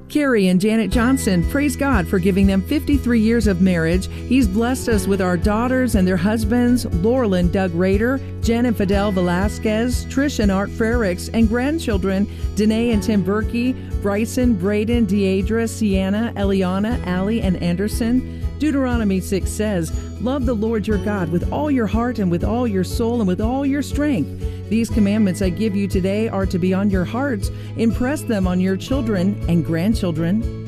Carrie and Janet Johnson, praise God for giving them 53 years of marriage. He's blessed us with our daughters and their husbands, Laurel and Doug Rader, Jen and Fidel Velasquez, Trish and Art Frericks, and grandchildren, Danae and Tim Berkey, Bryson, Braden, Deidre, Sienna, Eliana, Allie, and Anderson. Deuteronomy 6 says, "Love the Lord your God with all your heart and with all your soul and with all your strength. These commandments I give you today are to be on your hearts. Impress them on your children and grandchildren."